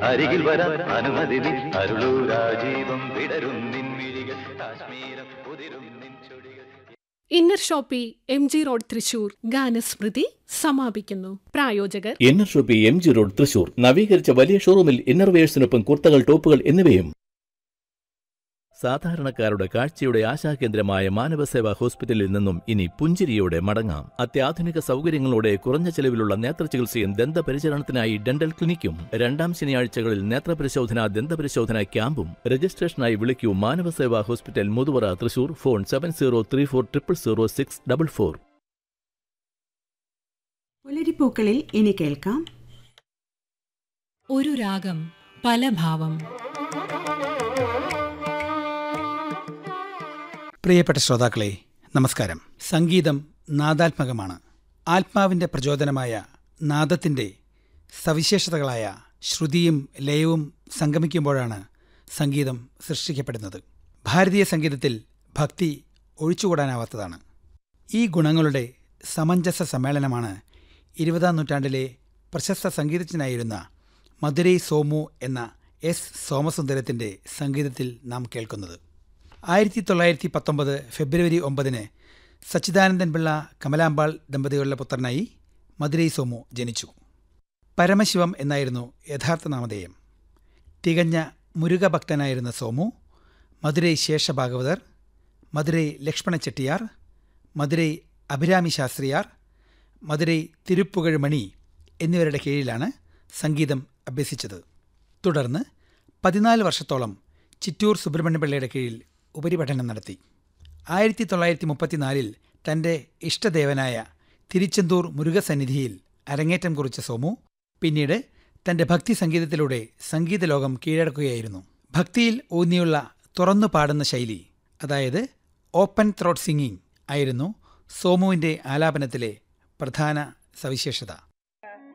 അരികിൽ വരാൻ അനുമതി നീ അരുളൂ രാജീവം വിടരും നിൻ മിഴികൾ കാശ്മീരം ഉതിരും നിൻ ചൊടികൾ. Inner Shopee MG road Thrissur ഗാനസ്മൃതി സമാപിക്കുന്നു. പ്രായോജകർ inner Shopee MG road Thrissur. നവീകരിച്ച വലിയ ഷോറൂമിൽ ഇന്നർവെയേഴ്സിനൊപ്പം കുർത്തകൾ, ടോപ്പുകൾ എന്നിവയും. സാധാരണക്കാരുടെ കാഴ്ചയുടെ ആശാകേന്ദ്രമായ മാനവസേവാ ഹോസ്പിറ്റലിൽ നിന്നും ഇനി പുഞ്ചിരിയോടെ മടങ്ങാം. അത്യാധുനിക സൗകര്യങ്ങളോടെ കുറഞ്ഞ ചെലവിലുള്ള നേത്രചികിത്സയും ദന്തപരിചരണത്തിനായി ഡെന്റൽ ക്ലിനിക്കും. 2 ശനിയാഴ്ചകളിൽ നേത്രപരിശോധന, ദന്തപരിശോധന ക്യാമ്പും. രജിസ്ട്രേഷനായി വിളിക്കൂ മാനവസേവാ ഹോസ്പിറ്റൽ, മുതുവറ, തൃശൂർ. ഫോൺ 7034000644. പുലരിപ്പൂക്കളിൽ ഇനി കേൾക്കാം ഒരു രാഗം പല ഭാവം. പ്രിയപ്പെട്ട ശ്രോതാക്കളെ, നമസ്കാരം. സംഗീതം നാദാത്മകമാണ്. ആത്മാവിൻ്റെ പ്രചോദനമായ നാദത്തിൻ്റെ സവിശേഷതകളായ ശ്രുതിയും ലയവും സംഗമിക്കുമ്പോഴാണ് സംഗീതം സൃഷ്ടിക്കപ്പെടുന്നത്. ഭാരതീയ സംഗീതത്തിൽ ഭക്തി ഒഴിച്ചുകൂടാനാവാത്തതാണ്. ഈ ഗുണങ്ങളുടെ സമഞ്ജസ സമ്മേളനമാണ് 20-ാം നൂറ്റാണ്ടിലെ പ്രശസ്ത സംഗീതജ്ഞനായിരുന്ന മധുരൈ സോമു എന്ന S. സോമസുന്ദരത്തിൻ്റെ സംഗീതത്തിൽ നാം കേൾക്കുന്നത്. 1919 ഫെബ്രുവരി 9 സച്ചിദാനന്ദൻ പിള്ള, കമലാമ്പാൾ ദമ്പതികളുടെ പുത്രനായി മധുരൈ സോമു ജനിച്ചു. പരമശിവം എന്നായിരുന്നു യഥാർത്ഥ നാമധേയം. തികഞ്ഞ മുരുകഭക്തനായിരുന്ന സോമു മധുരൈ ശേഷഭാഗവതർ, മധുരൈ ലക്ഷ്മണ ചെട്ടിയാർ, മധുരൈ അഭിരാമി ശാസ്ത്രിയാർ, മധുരൈ തിരുപ്പുകഴ്മണി എന്നിവരുടെ കീഴിലാണ് സംഗീതം അഭ്യസിച്ചത്. തുടർന്ന് 14 വർഷത്തോളം ചിറ്റൂർ സുബ്രഹ്മണ്യപിള്ളയുടെ കീഴിൽ ഉപരിപഠനം നടത്തി. 1934 തൻ്റെ ഇഷ്ടദേവനായ തിരുച്ചെന്തൂർ മുരുകസന്നിധിയിൽ അരങ്ങേറ്റം കുറിച്ച സോമു പിന്നീട് തൻ്റെ ഭക്തി സംഗീതത്തിലൂടെ സംഗീതലോകം കീഴടക്കുകയായിരുന്നു. ഭക്തിയിൽ ഊന്നിയുള്ള തുറന്നു പാടുന്ന ശൈലി, അതായത് ഓപ്പൺ ത്രോട്ട് സിംഗിങ് ആയിരുന്നു സോമുവിൻ്റെ ആലാപനത്തിലെ പ്രധാന സവിശേഷത.